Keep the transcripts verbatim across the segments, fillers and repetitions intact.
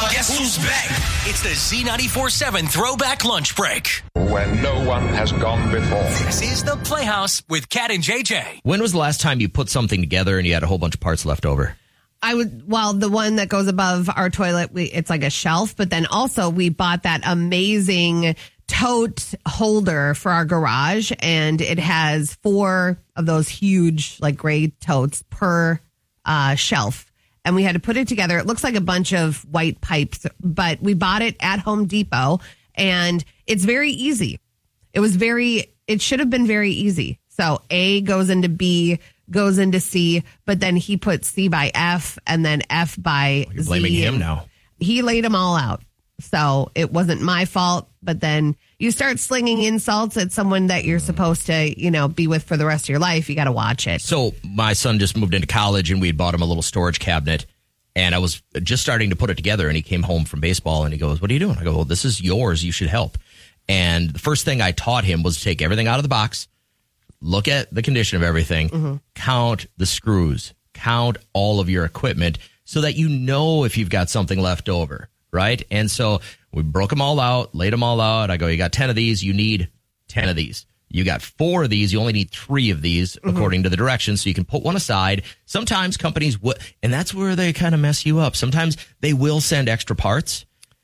Guess who's back? It's the Z ninety-four seven Throwback Lunch Break. When no one has gone before. This is the Playhouse with Kat and J J. When was the last time you put something together and you had a whole bunch of parts left over? I would, well, the one that goes above our toilet, we, it's like a shelf, but then also we bought that amazing tote holder for our garage, and it has four of those huge, like, gray totes per uh, shelf. And we had to put it together. It looks like a bunch of white pipes, but we bought it at Home Depot, and it's very easy. It was very, it should have been very easy. So A goes into B, goes into C, but then he put C by F and then F by You're Z. blaming him now. He laid them all out. So it wasn't my fault, but then you start slinging insults at someone that you're supposed to, you know, be with for the rest of your life. You got to watch it. So my son just moved into college, and we had bought him a little storage cabinet, and I was just starting to put it together, and he came home from baseball, and he goes, "What are you doing?" I go, "Well, this is yours. You should help." And the first thing I taught him was to take everything out of the box, look at the condition of everything, mm-hmm. count the screws, count all of your equipment so that you know if you've got something left over. Right. And so we broke them all out, laid them all out. I go, you got ten of these. You need ten of these. You got four of these. You only need three of these, mm-hmm. according to the directions. So you can put one aside. Sometimes companies would, and that's where they kind of mess you up. Sometimes they will send extra parts.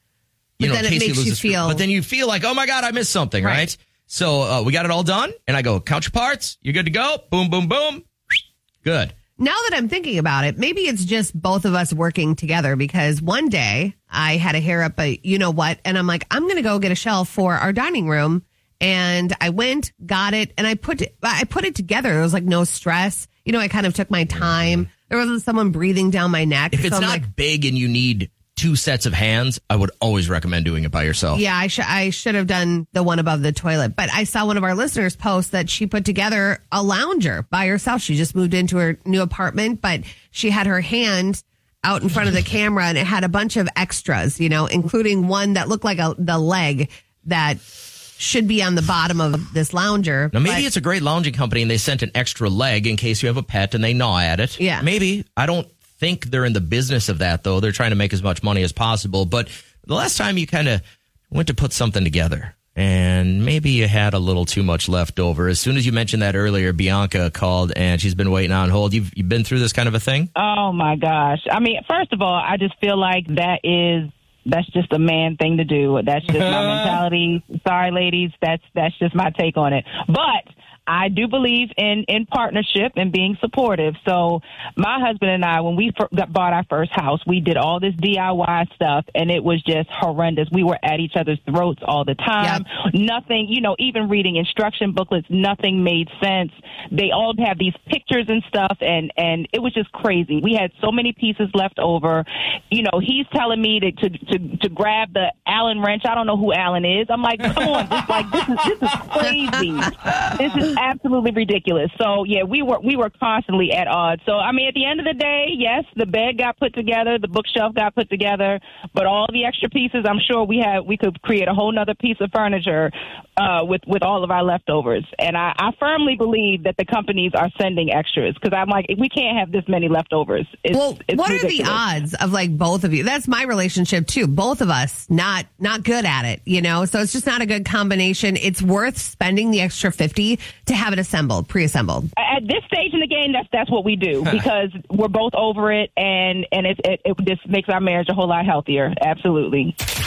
You but know, then in case it makes you, lose you a screw. feel. But then you feel like, oh my God, I missed something. Right. right? So uh, we got it all done. And I go, count your parts. You're good to go. Boom, boom, boom. Good. Now that I'm thinking about it, maybe it's just both of us working together, because one day I had a hair up, but you know what? And I'm like, I'm going to go get a shelf for our dining room. And I went, got it, and I put it, I put it together. There was like no stress. You know, I kind of took my time. There wasn't someone breathing down my neck. If it's so not like, big and you need two sets of hands, I would always recommend doing it by yourself. Yeah, I, sh- I should have done the one above the toilet. But I saw one of our listeners post that she put together a lounger by herself. She just moved into her new apartment, but she had her hand out in front of the camera, and it had a bunch of extras, you know, including one that looked like a, the leg that should be on the bottom of this lounger. Now, maybe but, it's a great lounging company and they sent an extra leg in case you have a pet and they gnaw at it. Yeah. Maybe. I don't think they're in the business of that, though. They're trying to make as much money as possible. But the last time you kind of went to put something together and maybe you had a little too much left over. As soon as you mentioned that earlier, Bianca called and she's been waiting on hold. You've, you've been through this kind of a thing? Oh, my gosh. I mean, first of all, I just feel like that is That's just a man thing to do. That's just my mentality. Sorry, ladies. That's that's just my take on it. But I do believe in, in partnership and being supportive. So my husband and I, when we f- got, bought our first house, we did all this D I Y stuff, and it was just horrendous. We were at each other's throats all the time. Yep. Nothing, you know, even reading instruction booklets, nothing made sense. They all have these pictures and stuff, and, and it was just crazy. We had so many pieces left over. You know, he's telling me to, to, to, to grab the Allen wrench. I don't know who Allen is. I'm like, come on, this, like, this is, this is crazy. This is absolutely ridiculous. So yeah, we were we were constantly at odds. So I mean, at the end of the day, yes, the bed got put together, the bookshelf got put together, but all the extra pieces, I'm sure we had we could create a whole nother piece of furniture uh, with with all of our leftovers. And I, I firmly believe that the companies are sending extras, because I'm like, we can't have this many leftovers. It's, well, it's what ridiculous. are the odds of like both of you? That's my relationship too. Both of us not not good at it, you know. So it's just not a good combination. It's worth spending the extra fifty to have it assembled, pre-assembled. At this stage in the game, that's that's what we do, because we're both over it, and and it, it it just makes our marriage a whole lot healthier. Absolutely. I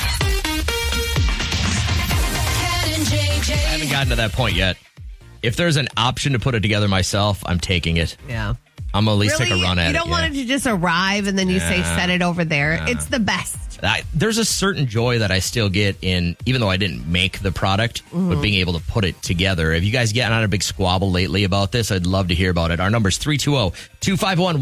haven't gotten to that point yet. If there's an option to put it together myself, I'm taking it. Yeah. I'm going to at least really? take a run at it. You don't it, want yeah. it to just arrive and then you yeah. say, set it over there. Yeah. It's the best. I, there's a certain joy that I still get in, even though I didn't make the product, mm-hmm. but being able to put it together. Have you guys gotten on a big squabble lately about this? I'd love to hear about it. Our number's three two zero, two five one